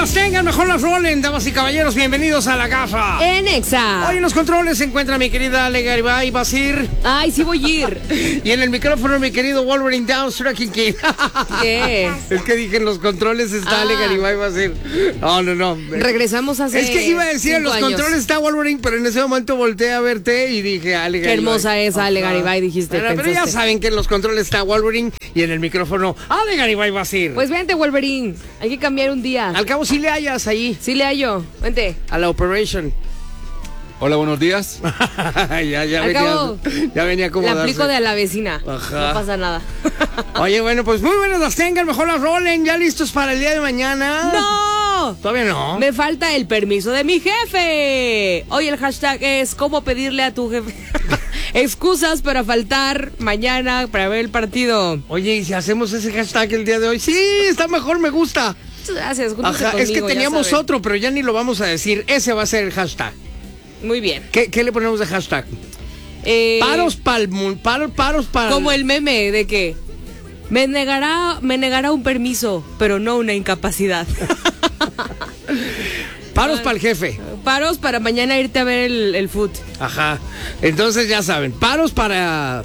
las tengan, mejor las rolen, damas y caballeros, bienvenidos a La Garra. En Exa. Hoy en los controles se encuentra mi querida Ale Garibay Basir. Ay, sí voy a ir. Y en el micrófono mi querido Wolverine Down, King King. ¿Qué? Es que dije en los controles está Ale Garibay Basir. No. Regresamos hace Es que iba a decir en los 5 años. controles está Wolverine, pero en ese momento volteé a verte y dije Ale Garibay. Qué hermosa es Ale Garibay, dijiste. Pero ya saben que en los controles está Wolverine y en el micrófono Ale Garibay Basir. Pues vente, Wolverine. Hay que cambiar un día. Al cabo sí le hallas ahí. Sí le hallo. Vente. A la Operation. Hola, buenos días. ya venía a acomodarse. La aplico de a la vecina. Ajá. No pasa nada. Oye, bueno, pues muy buenas las tengan, mejor las rolen. ¿Ya listos para el día de mañana? ¡No! Todavía no. Me falta el permiso de mi jefe. Hoy el hashtag es ¿cómo pedirle a tu jefe excusas para faltar mañana para ver el partido? Oye, ¿y si hacemos ese hashtag el día de hoy? Sí, está mejor, me gusta. Muchas gracias. Júntense Ajá, es que conmigo, ya teníamos saben. otro, pero ya ni lo vamos a decir. Ese va a ser el hashtag. Muy bien. ¿Qué le ponemos de hashtag? Paros para... Como el meme de que me negará un permiso, pero no una incapacidad. Paros para el jefe. Paros para mañana irte a ver el foot. Ajá. Entonces ya saben, paros para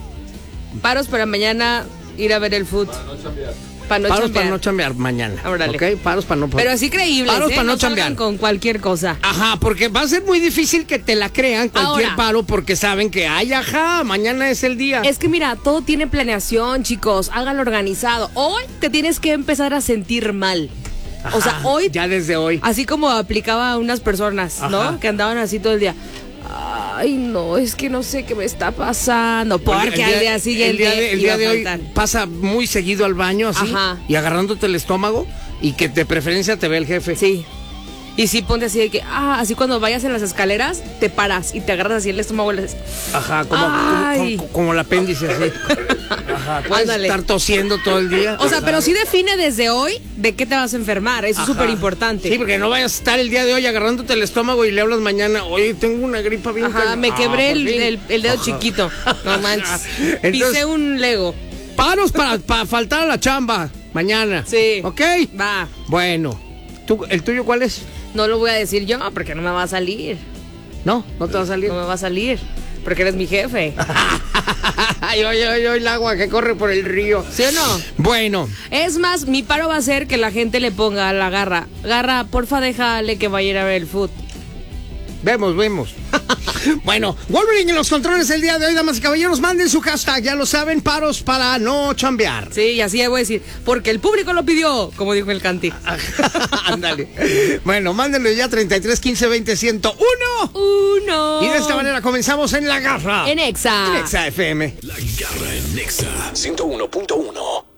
mañana ir a ver el foot. Para no chambear mañana. Órale. ¿Ok? Paros para no... Pero así creíbles, paros para no salgan chambear. con cualquier cosa. Ajá, porque va a ser muy difícil que te la crean cualquier Ahora. paro porque saben que, mañana es el día. Es que mira, todo tiene planeación, chicos. Háganlo organizado. Hoy te tienes que empezar a sentir mal. Ajá, o sea, hoy... Ya desde hoy. Así como aplicaba a unas personas, ¿no? Ajá. Que andaban así todo el día. Ay, no, es que no sé qué me está pasando. Porque al día siguiente el iba día de a hoy faltar. pasa muy seguido al baño así. Ajá. Y agarrándote el estómago y que de preferencia te ve el jefe. Sí. Y sí, ponte así de que, así cuando vayas en las escaleras, te paras y te agarras así el estómago. Ajá, Ay. como el apéndice así. Ajá, puedes Ándale. estar tosiendo todo el día. O sea, pero sí define desde hoy de qué te vas a enfermar. Eso es Ajá. súper importante. Sí, porque no vayas a estar el día de hoy agarrándote el estómago y le hablas mañana, oye, tengo una gripa bien Ajá, cañona. me quebré por fin. el dedo Ajá. chiquito. No manches. Entonces, Pisé un Lego. paros para faltar a la chamba mañana. Sí. ¿Ok? Va. Bueno. ¿El tuyo cuál es? No lo voy a decir yo porque no me va a salir. No te va a salir. No me va a salir. Porque eres mi jefe. Ay, el agua que corre por el río. ¿Sí o no? Bueno. Es más, mi paro va a ser que la gente le ponga a la Garra. Garra, porfa, déjale que vaya a ir a ver el foot. Vemos. Bueno, Wolverine en los controles el día de hoy, damas y caballeros, manden su hashtag, ya lo saben, paros para no chambear. Sí, y así voy a decir, porque el público lo pidió, como dijo el Canti. Ándale. Bueno, mándenlo ya 33 15 20 101. Y de esta manera comenzamos en La Garra. En Exa. En Exa FM. La Garra en Nexa 101.1.